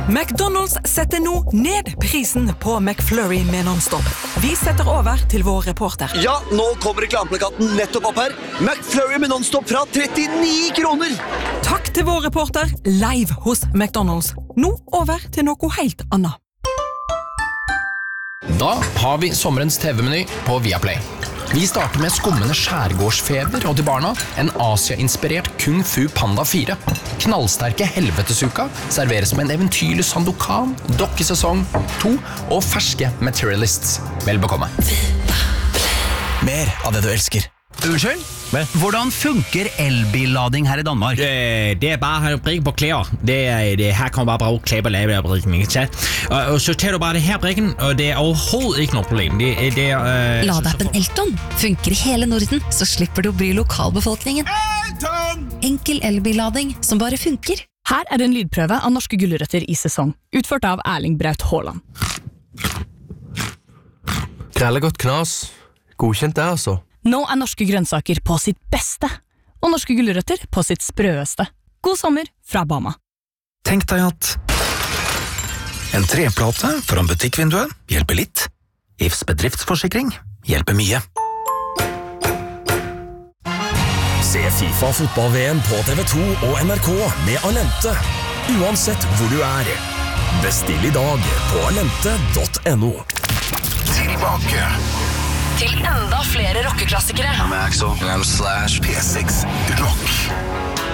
McDonald's setter nå ned prisen på McFlurry med non-stop. Vi setter over til vår reporter. Ja, nå kommer reklameplakaten nettopp opp her. McFlurry med non-stop fra 39 kroner. Takk til vår reporter live hos McDonald's. Nå over til noe helt annet. Da har vi sommerens TV-meny på Viaplay. Vi starter med skummende skjærgårdsfeber og til barna en Asia-inspirert Kung Fu Panda 4. Knallsterke helvetesuka serveres med en eventyrlig Sandokan, dokkesesong 2 og ferske Materialists. Vel bekomme. Mer av det du elsker. Unnskyld? Hvordan funker elbillading her i Danmark? Det bare å brikke på klær. Her kan man bare bruke klær på lavebrikken, ikke sant? Og så tar du bare det her brikken, og det overhovedet ikke noe problem. Ladeappen Elton funker i hele Norden, så slipper du å bry lokalbefolkningen. Elton! Enkel elbillading som bare funker. Her er en lydprøve av norske gulrøtter i sesong, utført av Erling Braut Haaland. Grellegodt knas. Godkjent det, altså. Nå er norske grønnsaker på sitt beste, og norske gulrøtter på sitt sprøeste. God sommer fra Bama. Tenk deg at en treplate foran butikkvinduet hjelper litt. IFs bedriftsforsikring hjelper mye. Se FIFA fotball-VM på TV2 og NRK med Alente. Uansett hvor du er. Bestill i dag på alente.no. Tilbake. Til enda flere rockeklassikere. I'm Axel. And I'm Slash. P6 Rock.